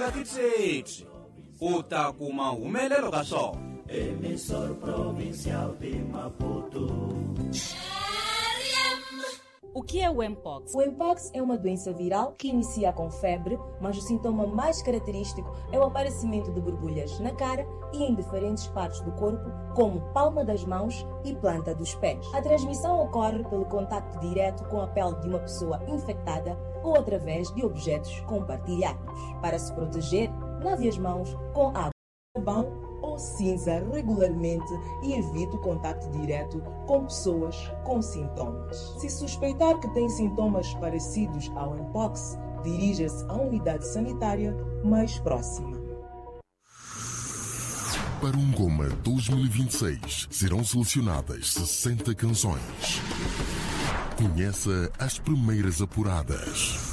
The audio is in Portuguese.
nga titete u ta kuma humelelo ka swona. Emissor provincial de Maputo. O que é o Mpox? O Mpox é uma doença viral que inicia com febre, mas o sintoma mais característico é o aparecimento de borbulhas na cara e em diferentes partes do corpo, como palma das mãos e planta dos pés. A transmissão ocorre pelo contacto direto com a pele de uma pessoa infectada ou através de objetos compartilhados. Para se proteger, lave as mãos com água, sabão ou cinza regularmente e evite o contacto direto com pessoas com sintomas. Se suspeitar que tem sintomas parecidos ao Mpox, dirija-se à unidade sanitária mais próxima. Para um Goma 2026 serão selecionadas 60 canções. Conheça as primeiras apuradas.